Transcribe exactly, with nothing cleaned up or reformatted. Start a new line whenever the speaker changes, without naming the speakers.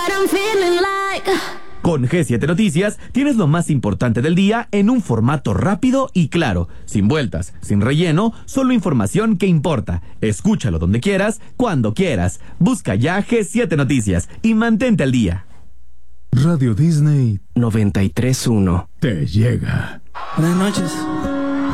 Con G siete Noticias tienes lo más importante del día en un formato rápido y claro, sin vueltas, sin relleno, solo información que importa. Escúchalo donde quieras, cuando quieras. Busca ya G siete Noticias y mantente al día.
Radio Disney
noventa y tres punto uno
te llega.
Buenas noches.